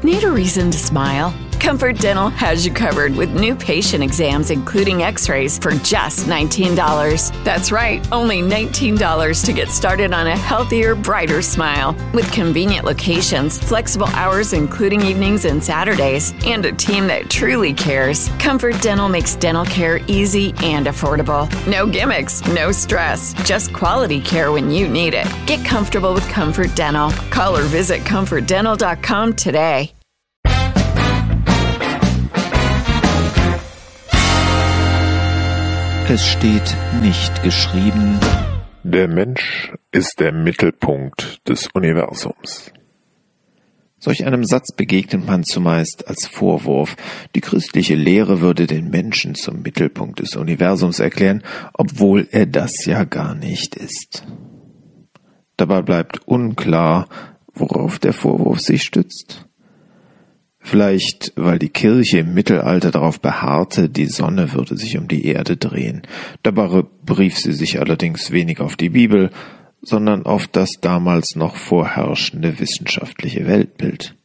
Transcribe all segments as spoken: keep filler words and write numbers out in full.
Need a reason to smile? Comfort Dental has you covered with new patient exams, including x-rays, for just nineteen dollars. That's right, only nineteen dollars to get started on a healthier, brighter smile. With convenient locations, flexible hours including evenings and Saturdays, and a team that truly cares, Comfort Dental makes dental care easy and affordable. No gimmicks, no stress, just quality care when you need it. Get comfortable with Comfort Dental. Call or visit comfort dental dot com today. Es steht nicht geschrieben: Der Mensch ist der Mittelpunkt des Universums. Solch einem Satz begegnet man zumeist als Vorwurf. Die christliche Lehre würde den Menschen zum Mittelpunkt des Universums erklären, obwohl er das ja gar nicht ist. Dabei bleibt unklar, worauf der Vorwurf sich stützt. Vielleicht, weil die Kirche im Mittelalter darauf beharrte, die Sonne würde sich um die Erde drehen. Dabei berief sie sich allerdings wenig auf die Bibel, sondern auf das damals noch vorherrschende wissenschaftliche Weltbild.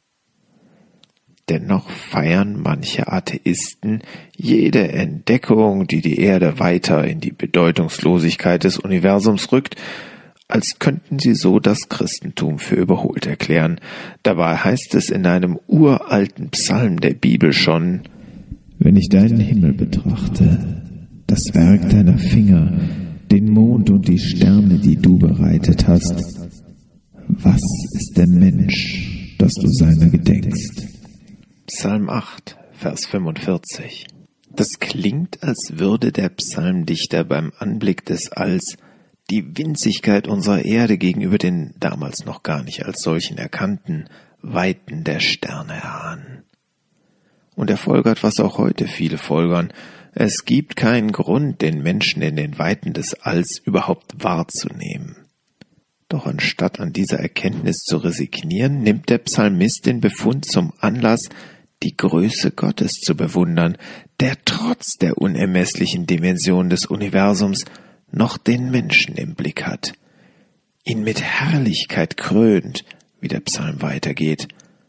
Dennoch feiern manche Atheisten jede Entdeckung, die die Erde weiter in die Bedeutungslosigkeit des Universums rückt, als könnten sie so das Christentum für überholt erklären. Dabei heißt es in einem uralten Psalm der Bibel schon: Wenn ich deinen Himmel betrachte, das Werk deiner Finger, den Mond und die Sterne, die du bereitet hast, was ist der Mensch, dass du seiner gedenkst? Psalm acht, Vers fünfundvierzig. Das klingt, als würde der Psalmdichter beim Anblick des Alls die Winzigkeit unserer Erde gegenüber den damals noch gar nicht als solchen erkannten Weiten der Sterne erahnen. Und er folgert, was auch heute viele folgern: Es gibt keinen Grund, den Menschen in den Weiten des Alls überhaupt wahrzunehmen. Doch anstatt an dieser Erkenntnis zu resignieren, nimmt der Psalmist den Befund zum Anlass, die Größe Gottes zu bewundern, der trotz der unermesslichen Dimension des Universums noch den Menschen im Blick hat, ihn mit Herrlichkeit krönt, wie der Psalm weitergeht.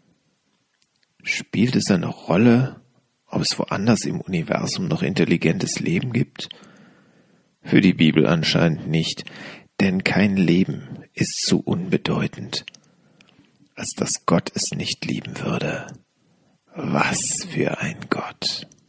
Spielt es eine Rolle, ob es woanders im Universum noch intelligentes Leben gibt? Für die Bibel anscheinend nicht, denn kein Leben ist so unbedeutend, als dass Gott es nicht lieben würde. Was für ein Gott!